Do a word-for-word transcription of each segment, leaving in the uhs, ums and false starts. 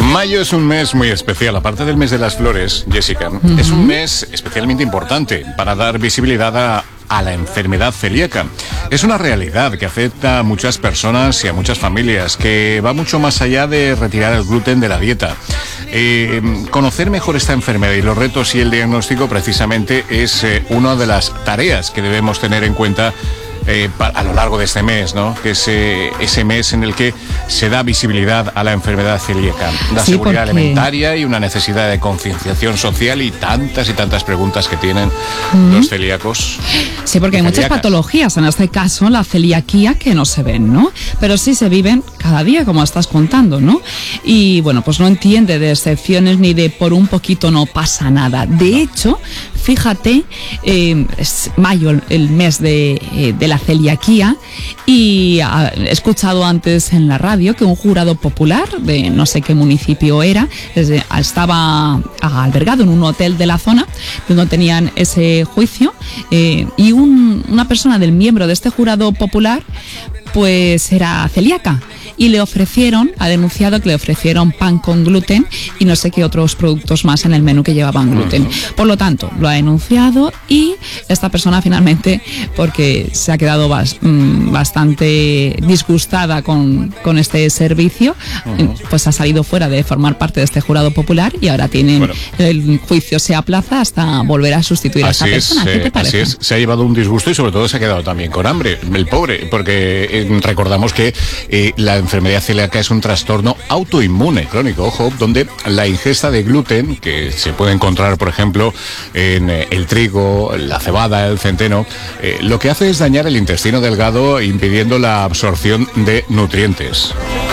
Mayo es un mes muy especial, aparte del mes de las flores, Jessica, uh-huh. es un mes especialmente importante para dar visibilidad a, a la enfermedad celíaca. Es una realidad que afecta a muchas personas y a muchas familias, que va mucho más allá de retirar el gluten de la dieta. Eh, conocer mejor esta enfermedad y los retos y el diagnóstico precisamente es eh, una de las tareas que debemos tener en cuenta Eh, a lo largo de este mes, ¿no? Que es eh, ese mes en el que se da visibilidad a la enfermedad celíaca, la sí, seguridad porque... alimentaria y una necesidad de concienciación social y tantas y tantas preguntas que tienen mm. los celíacos. Sí, porque hay muchas patologías, en este caso la celiaquía, que no se ven, ¿no? Pero sí se viven cada día, como estás contando, ¿no? Y bueno, pues no entiende de excepciones ni de por un poquito no pasa nada. De hecho, fíjate, eh, es mayo el mes de, eh, de la celiaquía, y uh, he escuchado antes en la radio que un jurado popular de no sé qué municipio era, desde, estaba albergado en un hotel de la zona donde tenían ese juicio, eh, y un, una persona del miembro de este jurado popular pues era celíaca, y le ofrecieron, ha denunciado que le ofrecieron pan con gluten y no sé qué otros productos más en el menú que llevaban gluten. Por lo tanto, lo ha denunciado, y esta persona finalmente, porque se ha quedado bas, mmm, bastante disgustada con, con este servicio, uh-huh. pues ha salido fuera de formar parte de este jurado popular, y ahora tienen, bueno, el juicio se aplaza hasta volver a sustituir a esta persona. Es, ¿Qué te parece? Así es, se ha llevado un disgusto y sobre todo se ha quedado también con hambre, el pobre, porque eh, recordamos que eh, la enfermedad celíaca es un trastorno autoinmune crónico, ojo, donde la ingesta de gluten, que se puede encontrar, por ejemplo, en eh, el trigo, la cebada, el centeno, eh, lo que hace es dañar el intestino delgado, impidiendo la absorción de nutrientes.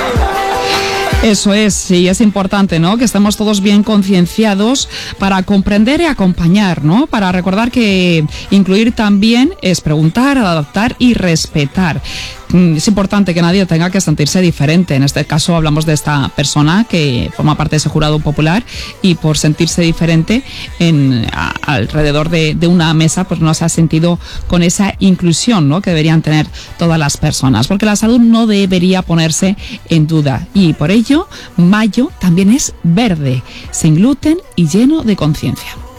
Eso es, y es importante, ¿no?, que estemos todos bien concienciados para comprender y acompañar, ¿no?, para recordar que incluir también es preguntar, adaptar y respetar. Es importante que nadie tenga que sentirse diferente. En este caso hablamos de esta persona que forma parte de ese jurado popular, y por sentirse diferente en, a, alrededor de, de una mesa, pues no se ha sentido con esa inclusión, ¿no?, que deberían tener todas las personas, porque la salud no debería ponerse en duda, y por ello mayo también es verde, sin gluten y lleno de conciencia.